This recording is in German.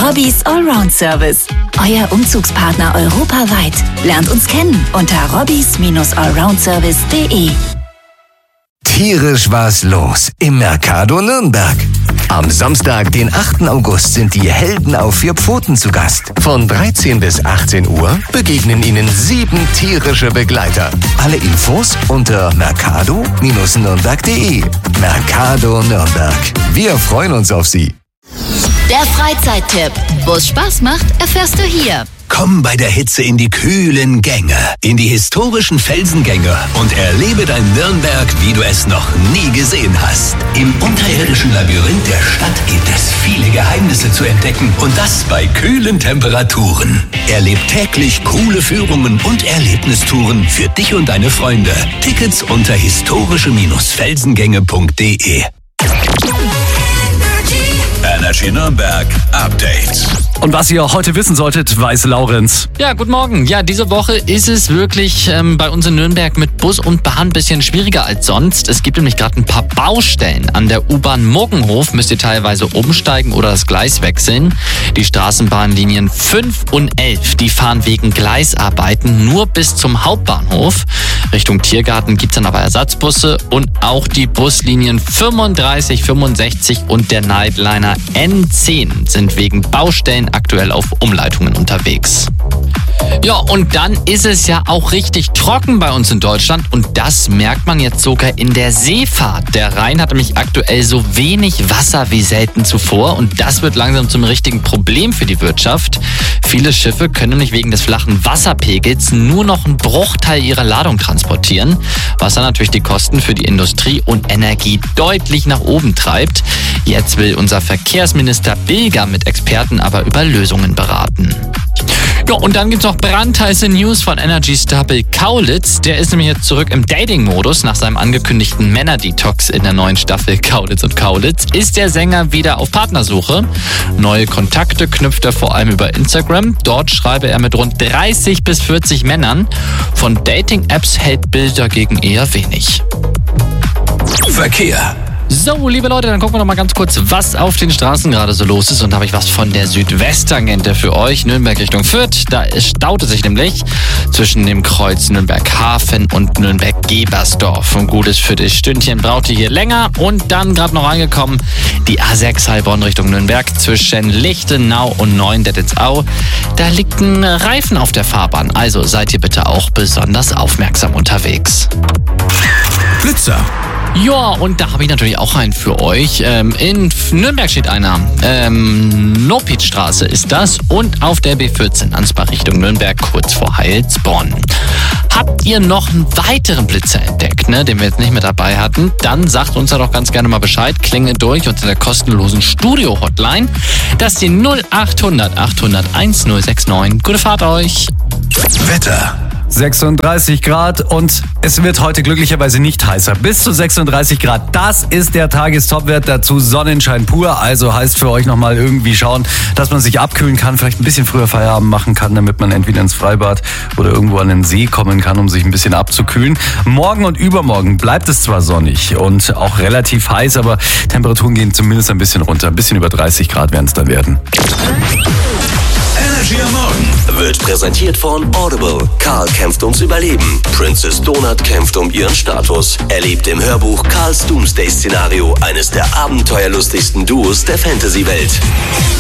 Robbys Allround Service. Euer Umzugspartner europaweit. Lernt uns kennen unter robbys-allroundservice.de. Tierisch war's los im Mercado Nürnberg. Am Samstag, den 8. August, sind die Helden auf 4 Pfoten zu Gast. Von 13 bis 18 Uhr begegnen Ihnen 7 tierische Begleiter. Alle Infos unter mercado-nürnberg.de. Mercado Nürnberg. Wir freuen uns auf Sie. Der Freizeittipp. Wo es Spaß macht, erfährst du hier. Komm bei der Hitze in die kühlen Gänge, in die historischen Felsengänge und erlebe dein Nürnberg, wie du es noch nie gesehen hast. Im unterirdischen Labyrinth der Stadt gibt es viele Geheimnisse zu entdecken und das bei kühlen Temperaturen. Erlebt täglich coole Führungen und Erlebnistouren für dich und deine Freunde. Tickets unter historische-felsengänge.de. Energy Nürnberg Update. Und was ihr heute wissen solltet, weiß Laurenz. Ja, guten Morgen. Ja, diese Woche ist es wirklich bei uns in Nürnberg mit Bus und Bahn ein bisschen schwieriger als sonst. Es gibt nämlich gerade ein paar Baustellen. An der U-Bahn Muggenhof müsst ihr teilweise umsteigen oder das Gleis wechseln. Die Straßenbahnlinien 5 und 11, die fahren wegen Gleisarbeiten nur bis zum Hauptbahnhof. Richtung Tiergarten gibt's dann aber Ersatzbusse und auch die Buslinien 35, 65 und der Nightliner N10 sind wegen Baustellen aktuell auf Umleitungen unterwegs. Ja, und dann ist es ja auch richtig trocken bei uns in Deutschland und das merkt man jetzt sogar in der Seefahrt. Der Rhein hat nämlich aktuell so wenig Wasser wie selten zuvor und das wird langsam zum richtigen Problem für die Wirtschaft. Viele Schiffe können nämlich wegen des flachen Wasserpegels nur noch einen Bruchteil ihrer Ladung transportieren, was dann natürlich die Kosten für die Industrie und Energie deutlich nach oben treibt. Jetzt will unser Verkehrsminister Bilger mit Experten aber über Lösungen beraten. Ja, und dann gibt's noch brandheiße News von Energy-Star Bill Kaulitz. Der ist nämlich jetzt zurück im Dating-Modus. Nach seinem angekündigten Männer-Detox in der neuen Staffel Kaulitz und Kaulitz ist der Sänger wieder auf Partnersuche. Neue Kontakte knüpft er vor allem über Instagram. Dort schreibe er mit rund 30 bis 40 Männern. Von Dating-Apps hält Bill dagegen eher wenig. Verkehr. So, liebe Leute, dann gucken wir noch mal ganz kurz, was auf den Straßen gerade so los ist. Und da habe ich was von der Südwesttangente für euch. Nürnberg Richtung Fürth. Da staute sich nämlich zwischen dem Kreuz Nürnberg-Hafen und Nürnberg-Gebersdorf. Ein gutes Viertelstündchen braucht ihr hier länger. Und dann gerade noch reingekommen, die A6 Heilbronn Richtung Nürnberg zwischen Lichtenau und Neuendettelsau. Da liegt ein Reifen auf der Fahrbahn. Also seid ihr bitte auch besonders aufmerksam unterwegs. Blitzer. Ja, und da habe ich natürlich auch einen für euch. In Nürnberg steht einer. Nopitstraße ist das und auf der B14 Ansbach Richtung Nürnberg kurz vor Heilsbronn. Habt ihr noch einen weiteren Blitzer entdeckt, den wir jetzt nicht mit dabei hatten? Dann sagt uns da doch ganz gerne mal Bescheid. Klingelt durch unter der kostenlosen Studio-Hotline. Das ist die 0800 800 1069. Gute Fahrt euch. Wetter. 36 Grad und es wird heute glücklicherweise nicht heißer. Bis zu 36 Grad. Das ist der Tagestopwert. Dazu Sonnenschein pur. Also heißt für euch nochmal irgendwie schauen, dass man sich abkühlen kann, vielleicht ein bisschen früher Feierabend machen kann, damit man entweder ins Freibad oder irgendwo an den See kommen kann, um sich ein bisschen abzukühlen. Morgen und übermorgen bleibt es zwar sonnig und auch relativ heiß, aber Temperaturen gehen zumindest ein bisschen runter. Ein bisschen über 30 Grad werden es dann werden. Energy am Morgen wird präsentiert von Audible. Karl kämpft ums Überleben. Princess Donut kämpft um ihren Status. Erlebt im Hörbuch Karls Doomsday-Szenario eines der abenteuerlustigsten Duos der Fantasy-Welt.